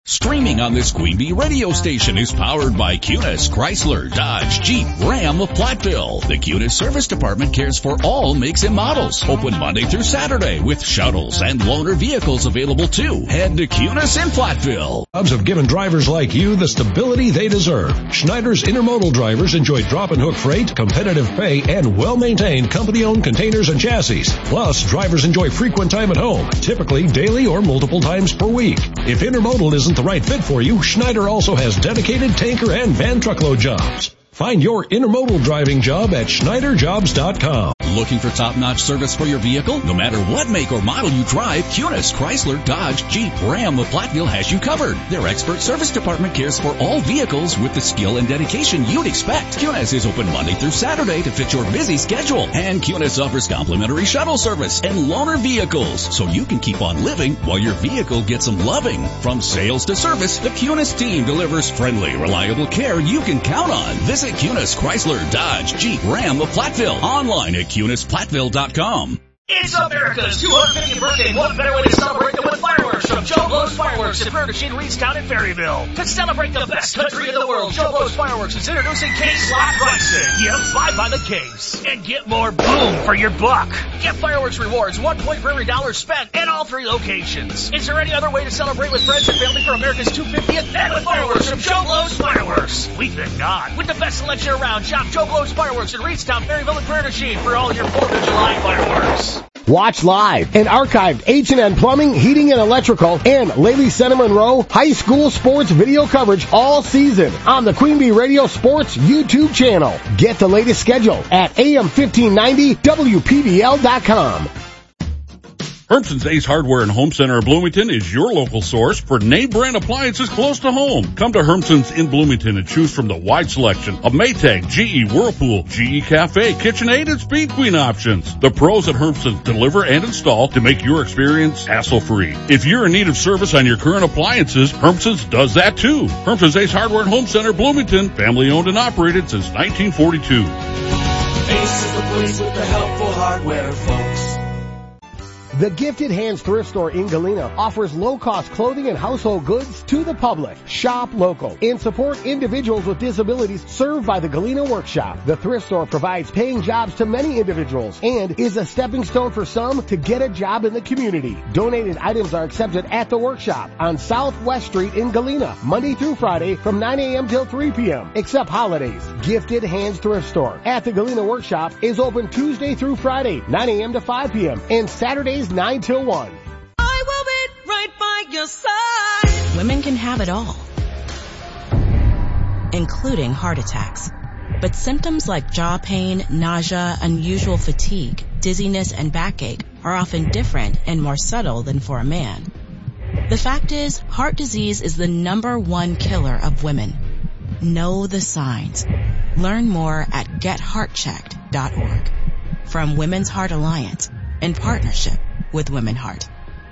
Streaming on this Queen Bee radio station is powered by Cunis, Chrysler, Dodge, Jeep, Ram of Platteville. The Cunis Service Department cares for all makes and models. Open Monday through Saturday with shuttles and loaner vehicles available too. Head to Cunis in Platteville. Hubs have given drivers like you the stability they deserve. Schneider's intermodal drivers enjoy drop and hook freight, competitive pay, and well-maintained company-owned containers and chassis. Plus, drivers enjoy frequent time at home, typically daily or multiple times per week. If intermodal isn't the right fit for you, Schneider also has dedicated tanker and van truckload jobs. Find your intermodal driving job at SchneiderJobs.com. Looking for top-notch service for your vehicle? No matter what make or model you drive, Cunis, Chrysler, Dodge, Jeep, Ram of Platteville has you covered. Their expert service department cares for all vehicles with the skill and dedication you'd expect. Cunis is open Monday through Saturday to fit your busy schedule. And Cunis offers complimentary shuttle service and loaner vehicles, so you can keep on living while your vehicle gets some loving. From sales to service, the Cunis team delivers friendly, reliable care you can count on. Visit Cunis, Chrysler, Dodge, Jeep, Ram of Platteville. Online at CunisPlatteville.com. It's America's 250th birthday. What better way to celebrate than with fireworks from Joe Blow's Fireworks in Ferguson, Reedstown, and Ferryville. To celebrate the best country in the world, Joe Blow's Fireworks is introducing Case Lock pricing. Yep, buy by the case and get more boom for your buck. Get fireworks rewards, 1 point for every dollar spent at all 3 locations. Is there any other way to celebrate with friends and family for America's 250th and with fireworks from Joe Blow's Fireworks? We think not. With the best selection around, shop Joe Blow's Fireworks in Reedstown, Ferryville, and Ferguson for all your 4th of July fireworks. Watch live and archived H&N Plumbing, Heating, and Electrical and Lely Center Monroe high school sports video coverage all season on the Queen Bee Radio Sports YouTube channel. Get the latest schedule at AM1590WPBL.com. Hermson's Ace Hardware and Home Center in Bloomington is your local source for name brand appliances close to home. Come to Hermson's in Bloomington and choose from the wide selection of Maytag, GE, Whirlpool, GE Cafe, KitchenAid, and Speed Queen options. The pros at Hermson's deliver and install to make your experience hassle-free. If you're in need of service on your current appliances, Hermson's does that too. Hermson's Ace Hardware and Home Center, Bloomington, family owned and operated since 1942. Ace is the place with the helpful hardware, folks. The Gifted Hands Thrift Store in Galena offers low-cost clothing and household goods to the public. Shop local and support individuals with disabilities served by the Galena Workshop. The thrift store provides paying jobs to many individuals and is a stepping stone for some to get a job in the community. Donated items are accepted at the workshop on Southwest Street in Galena, Monday through Friday from 9 a.m. till 3 p.m., except holidays. Gifted Hands Thrift Store at the Galena Workshop is open Tuesday through Friday, 9 a.m. to 5 p.m., and Saturdays 9 till 1. I will be right by your side. Women can have it all, including heart attacks. But symptoms like jaw pain, nausea, unusual fatigue, dizziness, and backache are often different and more subtle than for a man. The fact is, heart disease is the #1 killer of women. Know the signs. Learn more at GetHeartChecked.org. From Women's Heart Alliance, in partnership with Women Heart.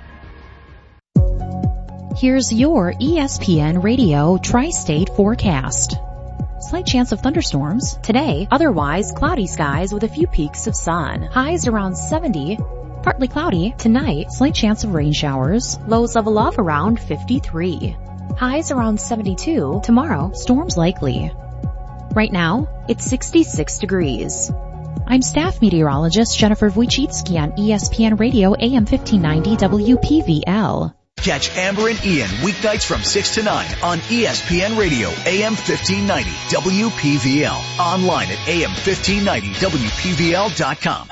Here's your ESPN Radio Tri-State forecast. Slight chance of thunderstorms today, otherwise cloudy skies with a few peaks of sun. Highs around 70, partly cloudy. Tonight, slight chance of rain showers. Lows level off around 53. Highs around 72. Tomorrow, storms likely. Right now, it's 66 degrees. I'm staff meteorologist Jennifer Wojcicki on ESPN Radio AM 1590 WPVL. Catch Amber and Ian weeknights from 6 to 9 on ESPN Radio AM 1590 WPVL. Online at AM1590WPVL.com.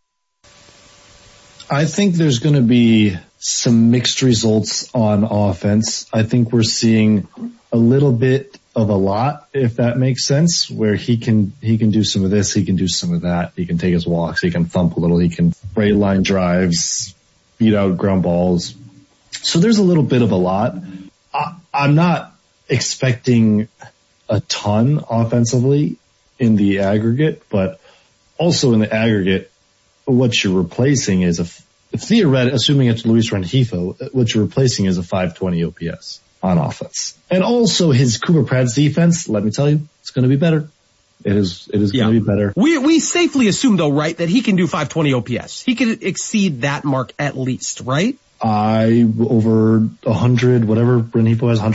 I think there's going to be some mixed results on offense. I think we're seeing a little bit of a lot, if that makes sense, where he can do some of this, he can do some of that. He can take his walks, he can thump a little, he can straight line drives, beat out ground balls. So there's a little bit of a lot. I'm not expecting a ton offensively in the aggregate, but also in the aggregate, what you're replacing is assuming it's Luis Rengifo, what you're replacing is a 520 OPS on offense. And also his Cooper Pratt's defense, let me tell you, it's going to be better. It is going to be better. We safely assume though, right, that he can do 520 OPS. He can exceed that mark at least, right? Over 100, whatever Rengifo has,